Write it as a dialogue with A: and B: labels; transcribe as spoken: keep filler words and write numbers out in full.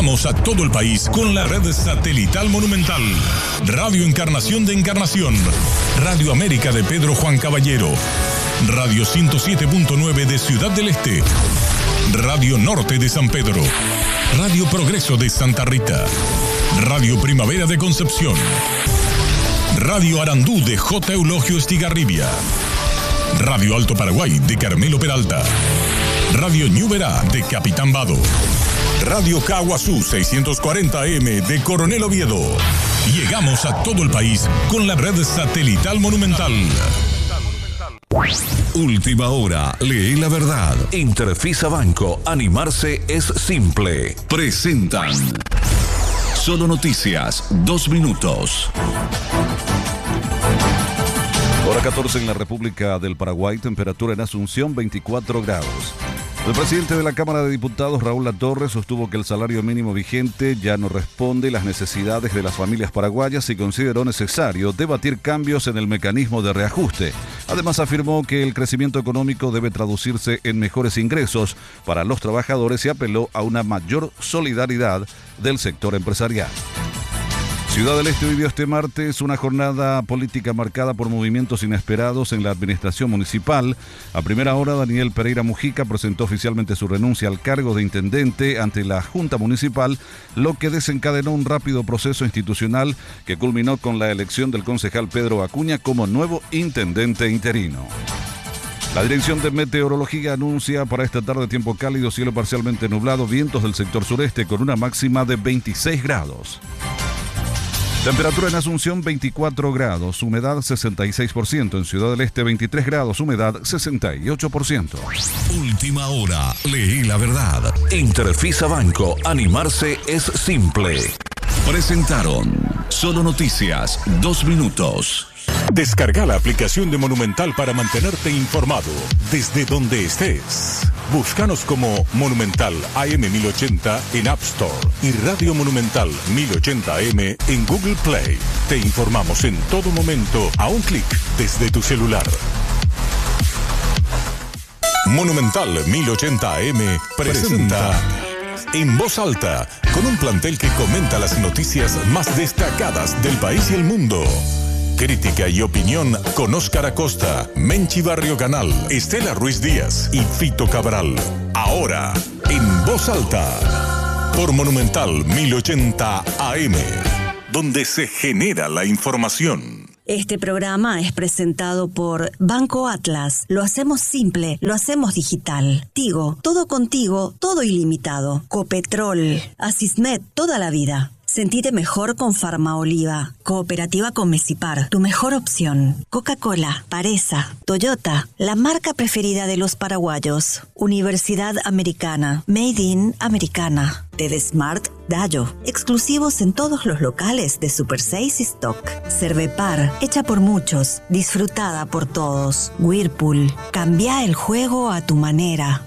A: Llegamos a todo el país con la red satelital Monumental. Radio Encarnación de Encarnación. Radio América de Pedro Juan Caballero. Radio ciento siete punto nueve de Ciudad del Este. Radio Norte de San Pedro. Radio Progreso de Santa Rita. Radio Primavera de Concepción. Radio Arandú de J. Eulogio Estigarribia. Radio Alto Paraguay de Carmelo Peralta. Radio Ñuberá de Capitán Vado. Radio Caguazú seiscientos cuarenta A M de Coronel Oviedo. Llegamos a todo el país con la red satelital Monumental.
B: Última hora, lee la verdad. Interfisa Banco, animarse es simple. Presentan Solo Noticias, dos minutos.
C: Hora catorce en la República del Paraguay, temperatura en Asunción veinticuatro grados. El presidente de la Cámara de Diputados, Raúl Latorre, sostuvo que el salario mínimo vigente ya no responde a las necesidades de las familias paraguayas y consideró necesario debatir cambios en el mecanismo de reajuste. Además, afirmó que el crecimiento económico debe traducirse en mejores ingresos para los trabajadores y apeló a una mayor solidaridad del sector empresarial. Ciudad del Este vivió este martes una jornada política marcada por movimientos inesperados en la administración municipal. A primera hora, Daniel Pereira Mujica presentó oficialmente su renuncia al cargo de intendente ante la Junta Municipal, lo que desencadenó un rápido proceso institucional que culminó con la elección del concejal Pedro Acuña como nuevo intendente interino. La Dirección de Meteorología anuncia para esta tarde tiempo cálido, cielo parcialmente nublado, vientos del sector sureste con una máxima de veintiséis grados. Temperatura en Asunción veinticuatro grados, humedad sesenta y seis por ciento. En Ciudad del Este veintitrés grados, humedad sesenta y ocho por ciento.
B: Última hora, leí la verdad. Interfisa Banco, animarse es simple. Presentaron Solo Noticias, dos minutos.
A: Descarga la aplicación de Monumental para mantenerte informado desde donde estés. Búscanos como Monumental A M mil ochenta en App Store y Radio Monumental mil ochenta A M en Google Play. Te informamos en todo momento a un clic desde tu celular. Monumental mil ochenta A M presenta En Voz Alta, con un plantel que comenta las noticias más destacadas del país y el mundo. Crítica y opinión con Óscar Acosta, Menchi Barrio Canal, Estela Ruiz Díaz y Fito Cabral. Ahora, en Voz Alta, por Monumental mil ochenta A M, donde se genera la información.
D: Este programa es presentado por Banco Atlas. Lo hacemos simple, lo hacemos digital. Tigo, todo contigo, todo ilimitado. Copetrol, Asismed, toda la vida. Sentite mejor con Farmaoliva. Cooperativa con Mesipar, tu mejor opción. Coca-Cola, Paresa, Toyota, la marca preferida de los paraguayos. Universidad Americana, Made in Americana. TEDsmart, Dayo, exclusivos en todos los locales de Super seis y Stock. Cervepar, hecha por muchos, disfrutada por todos. Whirlpool, cambia el juego a tu manera.